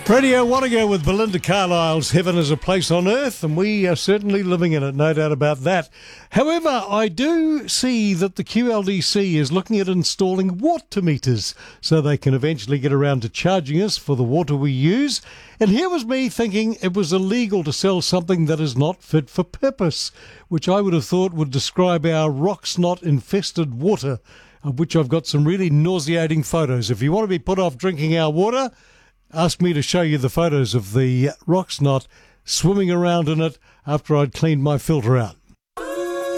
Radio Wannago with Belinda Carlisle's Heaven is a Place on Earth, and we are certainly living in it, no doubt about that. However, I do see that the QLDC is looking at installing water meters so they can eventually get around to charging us for the water we use. And here was me thinking it was illegal to sell something that is not fit for purpose, which I would have thought would describe our rock snot infested water, of which I've got some really nauseating photos. If you want to be put off drinking our water, asked me to show you the photos of the rock snot swimming around in it after I'd cleaned my filter out.